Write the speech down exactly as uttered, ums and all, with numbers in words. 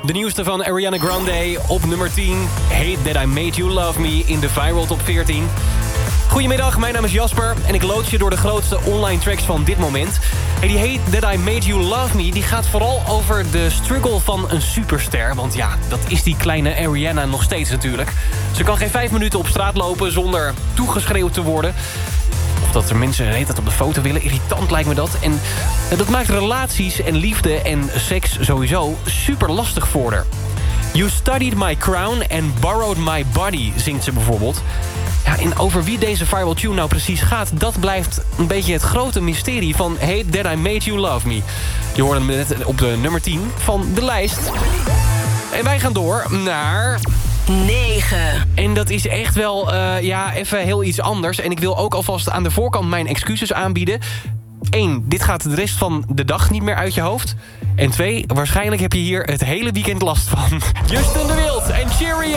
De nieuwste van Ariana Grande op nummer tien. Hate That I Made You Love Me in de Viral Top veertien. Goedemiddag, mijn naam is Jasper en ik lood je door de grootste online tracks van dit moment. En die Hate That I Made You Love Me die gaat vooral over de struggle van een superster. Want ja, dat is die kleine Ariana nog steeds natuurlijk. Ze kan geen vijf minuten op straat lopen zonder toegeschreeuwd te worden. Of dat er mensen de hele tijd op de foto willen. Irritant lijkt me dat. En dat maakt relaties en liefde en seks sowieso super lastig voor haar. You studied my crown and borrowed my body, zingt ze bijvoorbeeld. Ja, en over wie deze viral tune nou precies gaat, dat blijft een beetje het grote mysterie van Hate That I Made You Love Me. Je hoorde hem net op de nummer tien van de lijst. En wij gaan door naar negen. En dat is echt wel, uh, ja, even heel iets anders. En ik wil ook alvast aan de voorkant mijn excuses aanbieden. Eén, dit gaat de rest van de dag niet meer uit je hoofd. En twee, waarschijnlijk heb je hier het hele weekend last van. Justin de Wild en Cheerio!